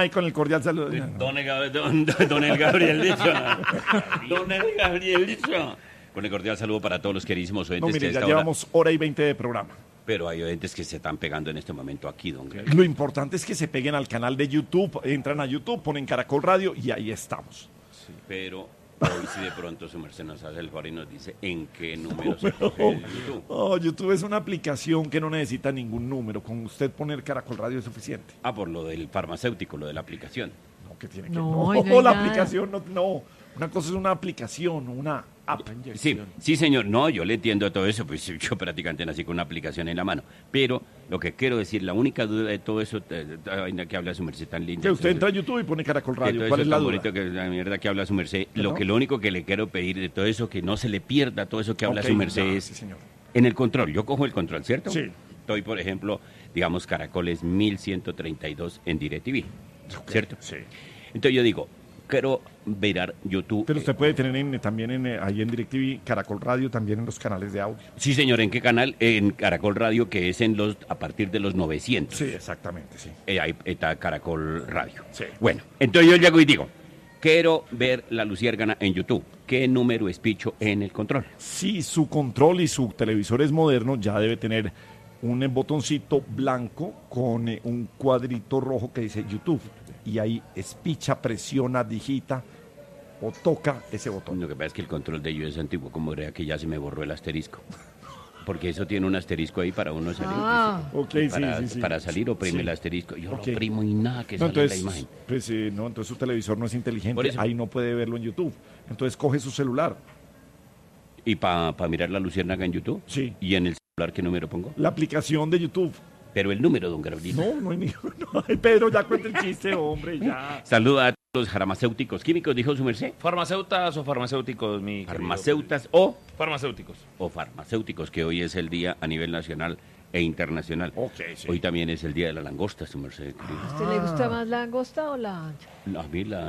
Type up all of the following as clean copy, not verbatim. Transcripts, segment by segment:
ahí con el cordial saludo. Don el Gabriel Licho. Don el Gabriel Licho. Con el cordial saludo para todos los queridísimos oyentes. No, mire, que a ya esta hora- llevamos hora y 20 de programa. Pero hay oyentes que se están pegando en este momento aquí, don Gabriel. Lo importante es que se peguen al canal de YouTube, entran a YouTube, ponen Caracol Radio y ahí estamos. Pero hoy si de pronto su merced nos hace el favor y nos dice en qué número se coge el YouTube. Oh, YouTube es una aplicación que no necesita ningún número. Con usted poner Caracol Radio es suficiente. Ah, por lo del farmacéutico, lo de la aplicación. No, que tiene que... No, No, ahí no hay la nada. aplicación no. Una cosa es una aplicación, una app. Sí, sí, señor. No, yo le entiendo a todo eso, pues yo prácticamente nací con una aplicación en la mano. Pero lo que quiero decir, la única duda de todo eso, la vaina que habla su merced tan linda. Que usted entonces, entra a YouTube y pone Caracol que Radio. todo ¿Cuál eso es la tan duda? bonito, que la mierda que habla su merced. ¿No? Lo único que le quiero pedir de todo eso, que no se le pierda todo eso que habla Ok, su merced ya, es sí, señor. en el control. Yo cojo el control, ¿cierto? Sí. Estoy, por ejemplo, digamos, Caracoles 1132 en DirecTV, ¿cierto? Sí. Entonces yo digo, quiero mirar YouTube. Pero usted puede tener también ahí en DirecTV Caracol Radio, también en los canales de audio. Sí, señor, ¿en qué canal? En Caracol Radio, que es a partir de los 900. Sí, exactamente, sí. Ahí está Caracol Radio. Sí. Bueno, entonces yo llego y digo, quiero ver La Luciérgana en YouTube. ¿Qué número es picho en el control? Si su control y su televisor es moderno, ya debe tener un botoncito blanco con un cuadrito rojo que dice YouTube. Y ahí espicha, presiona, digita o toca ese botón. Lo que pasa es que el control de ellos es antiguo, como crea que ya se me borró el asterisco. Porque eso tiene un asterisco ahí para uno salir. Ok, sí. Para salir oprime Sí. el asterisco. Yo Ok. lo oprimo y nada que No, sale en la entonces, imagen. pues, no, entonces su televisor no es Por inteligente, eso. ahí no puede verlo en YouTube. Entonces coge su celular. ¿Y para mirar La Luciérnaga en YouTube? Sí. ¿Y en el celular qué número pongo? La aplicación de YouTube. Pero el número, don Gabriel. No hay ninguno. Ay, Pedro, ya cuenta el chiste, hombre, ya. Saluda a todos los farmacéuticos químicos, dijo su merced. Farmacéutas o farmacéuticos, mi querido? Farmacéutas Farmacéuticos. o farmacéuticos, que hoy es el día a nivel nacional e internacional. Ok, sí. Hoy también es el día de la langosta, su merced. ¿A usted le gusta más la angosta o la ancha? A mí la...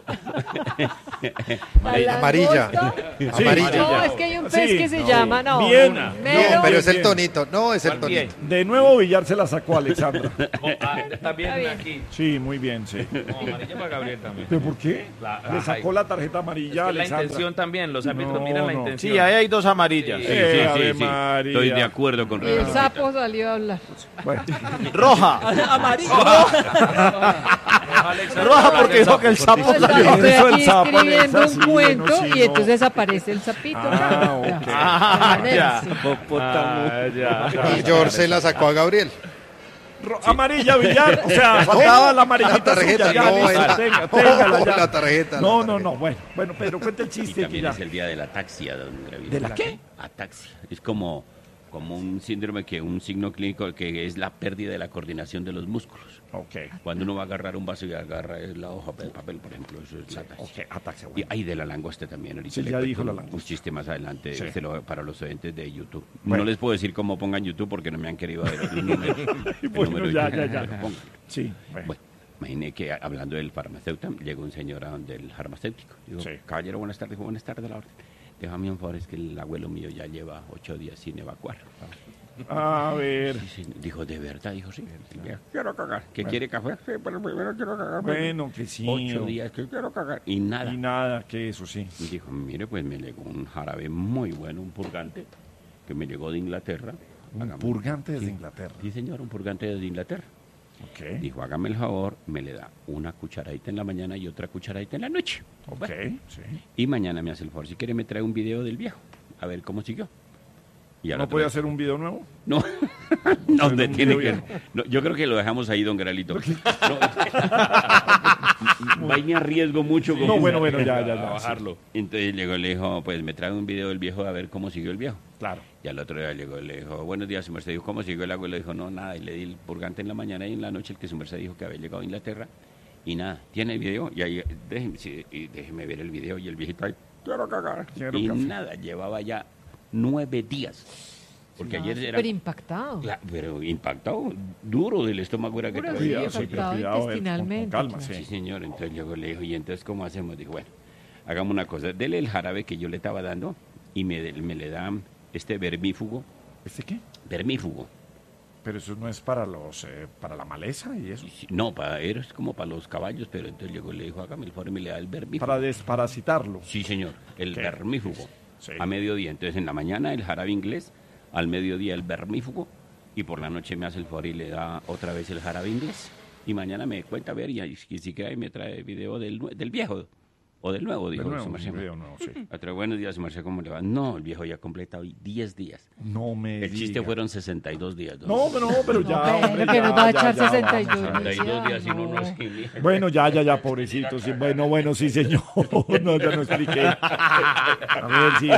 ¿La Amarilla. langosta? Amarilla. No, es que hay un pez Sí, que se no. llama, no. Bien. una. No, Mero. No, pero es el bien. tonito. No, es el ¿Cuál bien? tonito. De nuevo Villar se la sacó Alexandra. También Está bien. aquí. Sí, muy bien, sí. No, amarilla para Gabriel también. ¿Pero por qué? La- Le sacó la tarjeta amarilla a Es que la Alexandra. intención también, los árbitros No, miran la no. intención. Sí, ahí hay dos amarillas. Sí. Ave María. Estoy de acuerdo con Y el Ricardo. sapo salió a hablar. Bueno, Roja. Roja porque dijo que el sapo Estoy salió. Eso, el aquí sapo, escribiendo Alexa, un sí, cuento bueno, sí, y no. entonces aparece el sapito. Ah, ok. Ah, ya. Hipopótamo. Ya. Y George se la sacó a Gabriel. amarilla, Villar. O sea, faltaba la amarillita La tarjeta, suya. Ya, no, listo, era- téngala ya. la tarjeta, No, la no, tarjeta. no. Bueno, Pedro, cuenta el Y chiste. también que es ya. el día de la ataxia, don Gabriel. ¿De la qué? Ataxia. Es como un síndrome, un signo clínico que es la pérdida de la coordinación de los músculos. Ok, Cuando uno va a agarrar un vaso y agarra la hoja de papel, por ejemplo, eso es la ataxia. ok, ataxia. Y Bueno. hay de la langosta también. Ahorita Sí, le ya cuento dijo la un langosta. chiste más adelante Sí. para los oyentes de YouTube. Bueno. No les puedo decir cómo pongan YouTube porque no me han querido dar el número. el Bueno, número ya. Pónganlo. Sí, Bueno, imagine que hablando del farmacéutico, llegó un señor a donde el farmacéutico. Dijo, Sí. caballero, buenas tardes. Buenas tardes, la orden. Déjame un favor, es que el abuelo mío ya lleva 8 días sin evacuar. A ver. Sí, sí. Dijo, ¿de verdad? Dijo, sí. Quiero cagar. ¿Qué quiere café? Sí, pero primero quiero cagar. Bueno, que sí. 8 días que quiero cagar. Y nada. Y nada, que eso sí. Y dijo, mire, pues me llegó un jarabe muy bueno, un purgante, que me llegó de Inglaterra. Un Hágame- purgante desde Sí. Inglaterra. Sí, señor, un purgante desde Inglaterra. Ok, Dijo, hágame el favor, me le da una cucharadita en la mañana y otra cucharadita en la noche. ok, sí. Y mañana me hace el favor, si quiere me trae un video del viejo, a ver cómo siguió. Y al ¿No otro puede día- hacer un video nuevo? No, no, un tiene video que... no, yo creo que lo dejamos ahí, don Gralito. No, va y me arriesgo mucho. con- No, bueno, ya. A bajarlo. Entonces llegó y le dijo, pues me trae un video del viejo a ver cómo siguió el viejo. Claro. Y al otro día llegó y le dijo, buenos días, su merced. Dijo, ¿cómo siguió el abuelo? Dijo, no, nada. Y le di el purgante en la mañana y en la noche el que su merced dijo que había llegado a Inglaterra. Y nada, tiene el video. Y ahí, déjeme ver el video. Y el viejito ahí, quiero cagar. Quiero y café. nada, llevaba ya 9 días. Porque ayer era... Súper impactado. Pero impactado, duro del estómago era que Puro traía. sí, sí, afectado cuidado, intestinalmente. con calma, claro. Sí, sí. señor. Entonces luego le dijo, ¿y entonces cómo hacemos? Dijo, bueno, hagamos una cosa. Dele el jarabe que yo le estaba dando y me le da este vermífugo. ¿Este qué? Vermífugo. Pero eso no es para los, para la maleza y eso. Sí, no, es como para los caballos, pero entonces llegó y le dijo, hágame el favor y me le da el vermífugo. Para desparasitarlo. Sí, señor, el ¿Qué? vermífugo. Sí. A mediodía. Entonces, en la mañana el jarabe inglés, al mediodía el vermífugo, y por la noche me hace el favor y le da otra vez el jarabe inglés. Y mañana me cuenta a ver, y si quiere ahí me trae video del viejo, o del nuevo, dijo nuevo, su merced. un video nuevo, sí. Otra, buenos días, su merced, ¿cómo le va? No, el viejo ya completa hoy 10 días. No me El chiste diga. fueron 62 días. don No, César. pero ya. Pero hombre, que ya, nos va a ya, echar ya, 62 vamos a ver. 62 días y no. uno sin Bueno, ya, pobrecito. Sí, bueno, sí, señor. No, ya no expliqué. A ver, sí.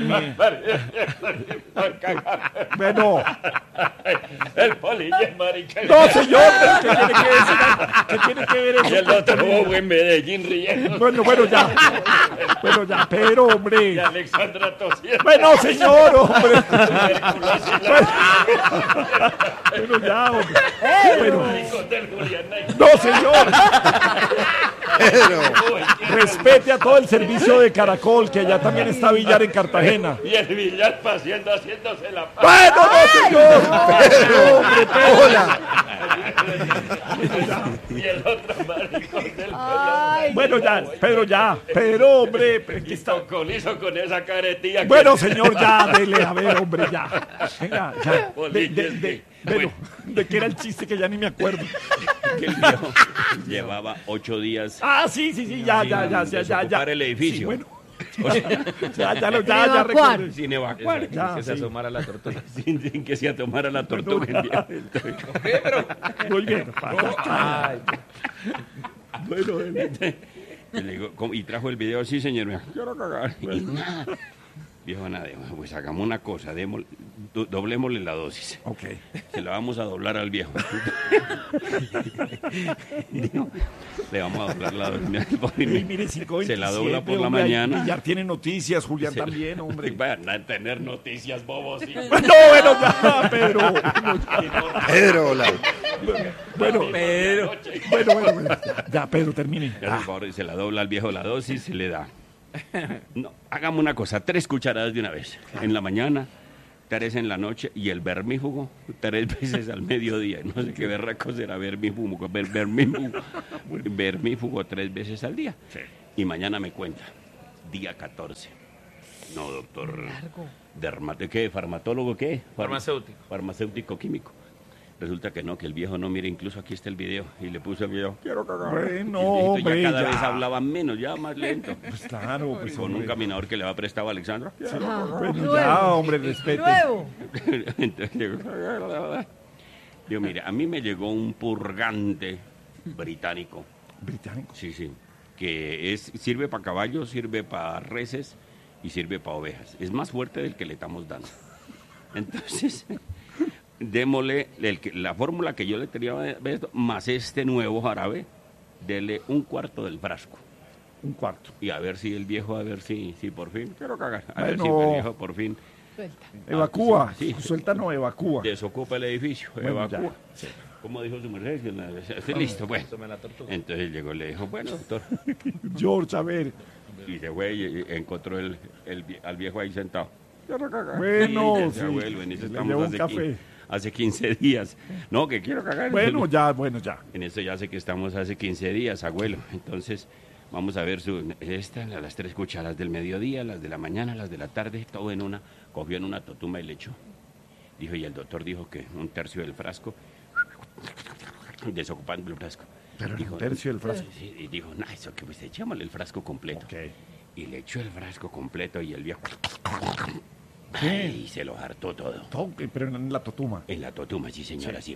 Bueno. El polilla, marica. No, señor. ¿Qué tiene que ver eso? Y el otro bobo en Medellín riendo. Bueno, ya. Bueno, ya, pero, Y hombre. Alexandra tosiendo. Bueno, señor, hombre. Tuberculosis en la Bueno, ya, hombre. Bueno. del Julián Naico. No, señor. Pero, Respete a todo el servicio de Caracol, que allá también está Villar en Cartagena. Y el Villar haciéndose la paz. Bueno, no, señor. Pero, hombre, hola. Y el otro maricón del Ay, bueno, ya, pero, hombre, aquí está. colizo con esa caretilla. Bueno, señor, ya, dele, a ver, hombre, ya. Venga, ya. Bueno, ¿de qué era el chiste que ya ni me acuerdo? que el viejo llevaba 8 días Ah, sí, ya. desocupar el edificio. Sí, bueno. Ya Evacuar. recuerdo. sin evacuar. Ya, que se sí. asomara la tortuga. sin que se atomara la tortuga. Bueno, el viejo. Entonces, Muy bien. Ay, Bueno, y le digo, ¿cómo? Y trajo el video, sí, señor. Me dijo, quiero cagar. Y nada. Viejo, nada, pues hagamos una cosa, doblémosle la dosis. ok. Se la vamos a doblar al viejo. Digo, le vamos a doblar la dosis. Mire, 5:27, Se la dobla por la hombre, ahí mañana. Ya tiene noticias, Julián Se- también, hombre. Van a tener noticias, bobos. Y... No, bueno, ya, Pedro. Pedro, hola. Bueno, ya, Pedro, termine. Ya, por favor, se la dobla al viejo la dosis y le da. No, hagamos una cosa, 3 cucharadas de una vez. En la mañana, 3 en la noche y el vermífugo 3 veces al mediodía. No sé qué berraco será vermífugo, vermífugo 3 veces al día. Y mañana me cuenta, día 14. No, doctor. ¿Qué? ¿Farmatólogo qué? Farmacéutico. Farmacéutico químico. Resulta que no, que el viejo no, mire, incluso aquí está el video. Y le puso el video, quiero cagar. Bueno, Y el viejito hombre, ya cada ya. vez hablaba menos, ya más lento. Pues claro, pues Con un hombre. caminador que le va prestado a Alexandra. Bueno, ya, hombre, respete. nuevo. Entonces digo, mire, a mí me llegó un purgante británico. Británico. Sí, que sirve para caballos, sirve para reses y sirve para ovejas. Es más fuerte del que le estamos dando. Entonces, démosle la fórmula que yo le tenía más este nuevo jarabe, dele 1/4 del frasco. 1/4. Y a ver si el viejo, a ver si por fin, quiero cagar. A ver Bueno. si el viejo por fin Suelta. Evacúa. sí. Suelta, no, evacúa. desocupa el edificio, Bueno, ya. evacúa. Como dijo su merced, estoy listo, bueno. tome la tortuga. Entonces llegó y le dijo, bueno, doctor. George, a ver. Y se fue y encontró al viejo ahí sentado. Quiero cagar. Bueno, Y sí. dice, abuelo, en eso Le estamos llevó un hace café. hace 15 días. No, que quiero cagar. Bueno, ya. En esto ya sé que estamos hace 15 días, abuelo. Entonces, vamos a ver las 3 cucharas del mediodía, las de la mañana, las de la tarde, todo en una. Cogió en una totuma y le echó. Dijo, y el doctor dijo que 1/3 del frasco, desocupando el frasco. Pero Dijo, 1/3 del frasco. Sí, y dijo, no, eso que pues echémosle el frasco completo. Ok. Y le echó el frasco completo y el viejo... ¿Qué? Y se lo hartó todo. Pero en la totuma. En la totuma, sí, señora, así.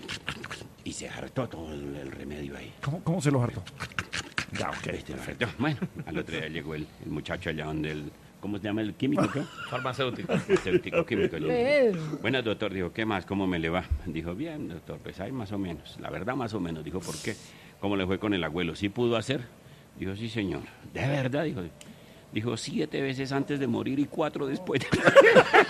Y se hartó todo el remedio ahí. ¿Cómo se lo hartó? Ya, ok. Lo hartó. Bueno, al otro día llegó el muchacho allá donde ¿cómo se llama el químico? ¿Qué? Farmacéutico. Farmacéutico químico. Pedro. Bueno, doctor, dijo, ¿qué más? ¿Cómo me le va? Dijo, bien, doctor, pues hay más o menos. La verdad, más o menos. Dijo, ¿por qué? ¿Cómo le fue con el abuelo? ¿Sí pudo hacer? Dijo, sí, señor. ¿De verdad? Dijo, 7 veces antes de morir y 4 después.